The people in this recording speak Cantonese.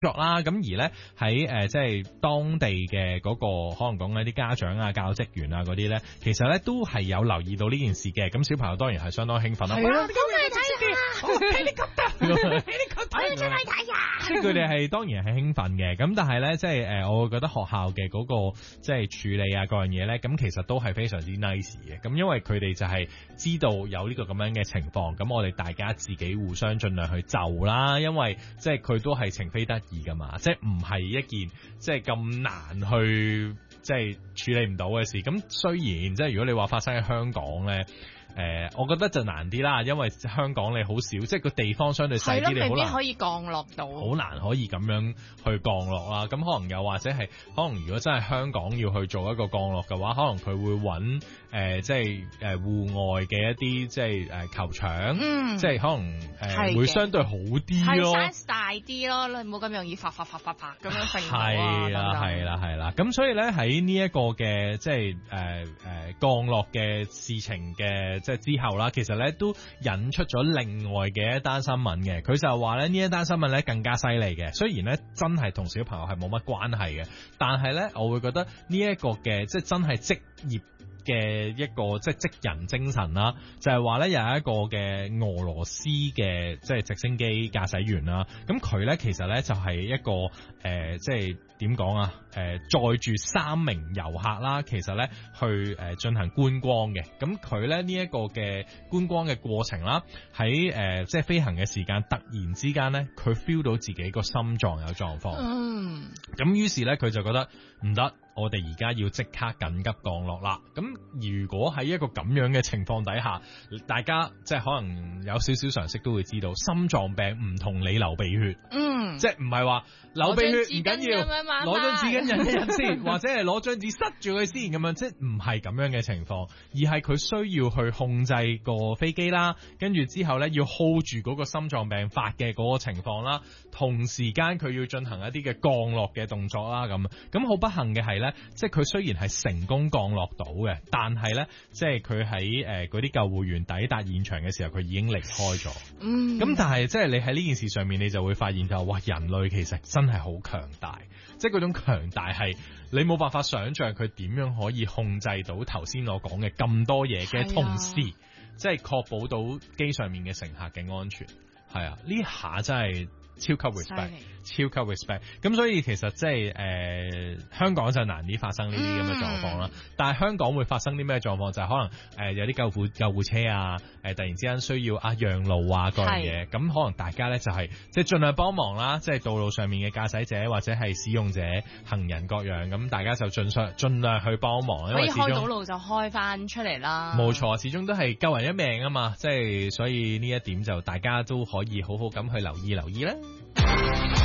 作啦，咁而咧喺即係當地嘅嗰個可能講緊啲家長啊、教職員啊嗰啲咧，其實咧都係有留意到呢件事嘅。咁小朋友當然係相當興奮啦。 係咯，咁你睇下，你咁得，你咁我要出去睇啊！ 即係佢哋係當然係興奮嘅。咁但係咧，即係我會覺得學校嘅嗰個即係處理啊各樣嘢咧，咁其實都係非常之 nice 嘅。咁因為佢哋就係知道有呢個咁樣嘅情況，咁我哋大家自己互相盡量去就啦，因為即係佢都係情非得已噶嘛，即係唔係一件即係咁難去即係處理唔到嘅事。咁雖然即係如果你話發生喺香港咧，我覺得就難啲啦，因為香港你好少，即係個地方相對細啲，你好難可以降落到， 好難可以咁樣去降落啦。咁可能又或者係可能如果真係香港要去做一個降落嘅話，可能佢會揾即係戶外嘅一啲即係球場，即係可能會相對好啲咯， 係 size 大啲咯，你唔好咁容易發咁樣成係啦。咁所以咧喺呢一個嘅即係降落嘅事情嘅即係之後啦，其實咧都引出咗另外嘅一單新聞嘅。佢就話咧呢一單新聞咧更加犀利嘅，雖然咧真係同小朋友係冇乜關係嘅，但係咧我會覺得呢一個嘅即係真係職業嘅一個即係職人精神啦，就係話咧有一個嘅俄羅斯嘅即係直升機駕駛員啦，咁佢咧其實咧就係一個即係點講啊？載住3名遊客啦，其實咧去進行觀光嘅。咁佢咧呢一個嘅觀光嘅過程啦，喺即係飛行嘅時間，突然之間咧，佢 feel 到自己個心臟有狀況。咁於是咧佢就覺得唔得，我哋而家要即刻緊急降落啦。咁如果喺一個咁樣嘅情況底下，大家即係可能有少少常識都會知道，心臟病唔同你流鼻血。即係唔係話流鼻血唔緊要，攞張紙巾忍一忍先，或者係攞張紙塞住佢先咁樣，即係唔係咁樣嘅情況，而係佢需要去控制個飛機啦，跟住之後咧要 hold 住嗰個心臟病發嘅嗰個情況啦，同時間佢要進行一啲嘅降落嘅動作啦，咁好不幸嘅係咧，即係佢雖然係成功降落到嘅，但係咧即係佢喺嗰啲救護員抵達現場嘅時候，佢已經離開咗。咁但係即係你喺呢件事上面，你就會發現就哇，人類其實真係好強大，即係嗰種強大係你冇辦法想象佢點樣可以控制到頭先我講嘅咁多嘢嘅同時，即係確保到機上面嘅乘客嘅安全。係啊，呢下真係超級 respect。咁所以其實即係香港就難啲發生呢啲咁嘅狀況啦。但係香港會發生啲咩狀況？就係可能有啲救護車啊，突然之間需要讓路啊嗰樣嘢。咁可能大家咧就係即係盡量幫忙啦，即係道路上面嘅駕駛者或者係使用者、行人各樣，咁大家就盡量去幫忙。因為始終可以開到路就開翻出嚟啦。冇錯，始終都係救人一命啊嘛。即係所以呢一點就大家都可以好好咁去留意啦。